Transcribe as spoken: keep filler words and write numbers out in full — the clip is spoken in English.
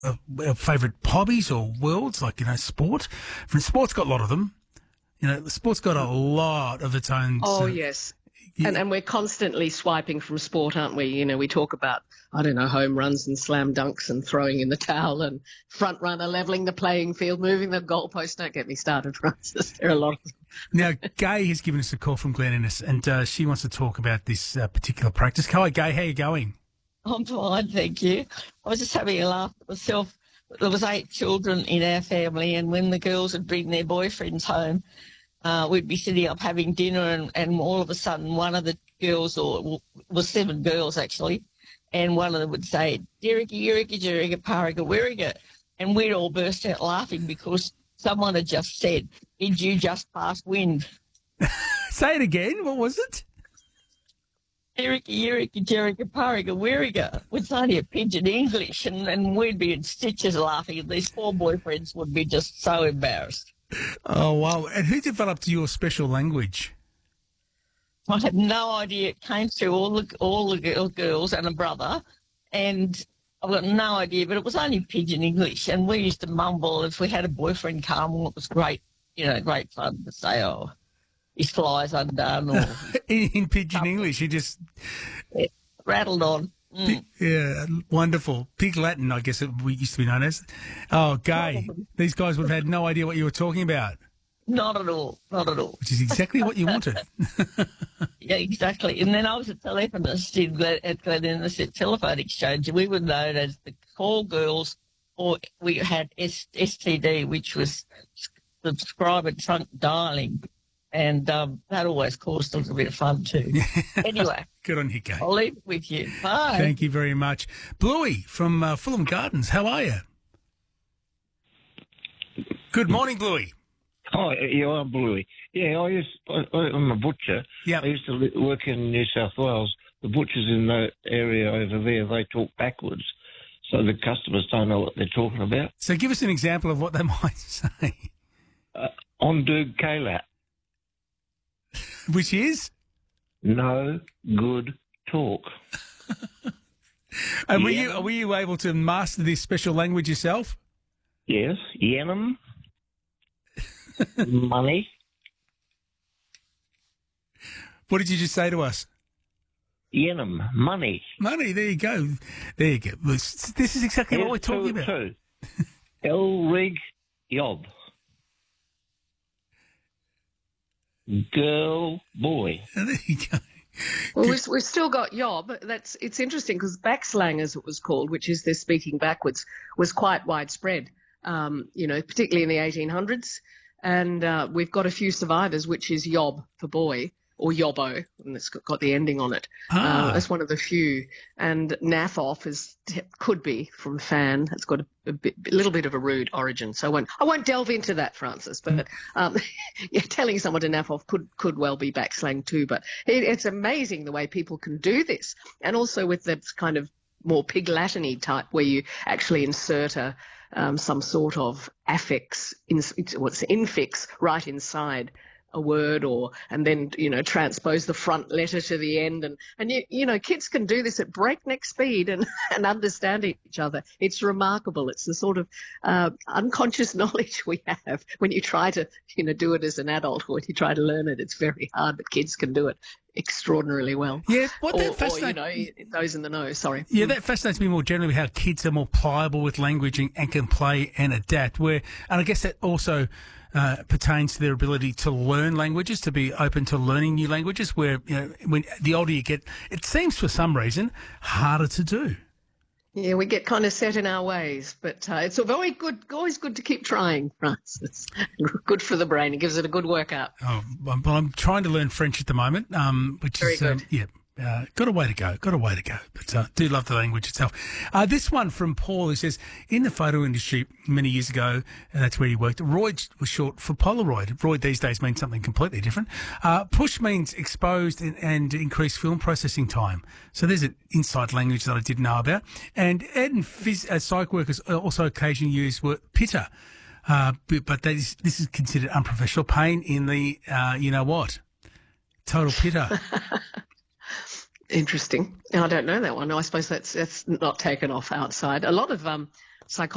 uh, our favourite hobbies or worlds, like, you know, sport. For sport's got a lot of them. You know, sport's got a lot of its own. Oh, uh, yes. yeah. And, and we're constantly swiping from sport, aren't we? You know, we talk about, I don't know, home runs and slam dunks and throwing in the towel and front runner, levelling the playing field, moving the goalpost. Don't get me started, Francis. There are a lot of them. Now, Gay has given us a call from Glen Innes, and uh, she wants to talk about this uh, particular practice. Hi, Gay. How are you going? I'm fine, thank you. I was just having a laugh at myself. There was eight children in our family, and when the girls would bring their boyfriends home, uh, we'd be sitting up having dinner, and, and all of a sudden one of the girls, or well, it was seven girls actually, and one of them would say, "Diriki, Yuriki, Jirika, Parika, Wirika," and we'd all burst out laughing because someone had just said, "Did you just pass wind?" Say it again. What was it? Erika, Erika, Jerika, Parika, Wirika. It's only a pidgin English, and, and we'd be in stitches laughing, and these four boyfriends would be just so embarrassed. Oh, wow. And who developed your special language? I have no idea. It came through all the all the girl, girls and a brother, and I've got no idea, but it was only pidgin English, and we used to mumble if we had a boyfriend come. Well, it was great, you know, great fun to say, "Oh, his fly's undone," or in, in pidgin English, you just yeah, rattled on. Mm. Yeah, wonderful. Pig Latin, I guess it we used to be known as. Oh, Gay. These guys would have had no idea what you were talking about. Not at all. Not at all. Which is exactly what you wanted. Yeah, exactly. And then I was a telephonist in Glen, at Glen Innes at Telephone Exchange. We were known as the call girls, or we had S- STD, which was subscriber trunk dialing. And um, that always caused a little bit of fun too. Anyway. Good on you, Gay. I'll leave it with you. Bye. Thank you very much. Bluey from uh, Fulham Gardens, how are you? Good morning, Bluey. Oh, yeah, I'm Bluey. Yeah, I used, I, I'm a butcher. Yep. I used to li- work in New South Wales. The butchers in the area over there, they talk backwards, so the customers don't know what they're talking about. So give us an example of what they might say. Uh, on Doog Kayla. Which is? No good talk. And were Yeah. you were you able to master this special language yourself? Yes, Yenum. Money. What did you just say to us? Yenum, money. Money, there you go. There you go. This, this is exactly what we're talking about. Two. Elrig Yob. Girl, boy. There you go. Well, we've, we've still got yob. That's it's interesting because backslang, as it was called, which is their speaking backwards, was quite widespread. Um, you know, particularly in the eighteen hundreds, and uh, we've got a few survivors, which is yob for boy or yobbo, and it's got, got the ending on it. Ah. Uh, that's one of the few. And naff off is could be from fan. It's got a, a, bit, a little bit of a rude origin, so I won't I won't delve into that, Francis. But um, yeah, telling someone to naff off could could well be backslang too. But it, it's amazing the way people can do this, and also with the kind of more pig Latin-y type where you actually insert a um, some sort of affix, in, what's infix right inside a word, or and then you know transpose the front letter to the end, and and you you know kids can do this at breakneck speed and and understand each other. It's remarkable. It's the sort of uh, unconscious knowledge we have when you try to you know do it as an adult, or when you try to learn it. It's very hard, but kids can do it extraordinarily well. Yeah, what that or, or fascinates you know those in the know. Sorry. Yeah, that fascinates me more generally, how kids are more pliable with language and, and can play and adapt. Where, and I guess that also uh, pertains to their ability to learn languages, to be open to learning new languages. Where you know, when the older you get, it seems for some reason harder to do. Yeah, we get kind of set in our ways, but uh, it's a very good, always good to keep trying, Francis. Good for the brain. It gives it a good workout. Oh, well, I'm trying to learn French at the moment, um, which Very is good. Um, yeah. Uh, got a way to go, got a way to go, but uh, do love the language itself. Uh, this one from Paul, who says, in the photo industry many years ago, and that's where he worked, Roid was short for Polaroid. Roid these days means something completely different. Uh, push means exposed and, and increased film processing time. So there's an inside language that I didn't know about. And ed and phys, uh, psych workers also occasionally use word pitter, uh, but, but that is, this is considered unprofessional. Pain in the, uh, you know what, total pitter. Interesting. I don't know that one. I suppose that's that's not taken off outside. A lot of um, psychology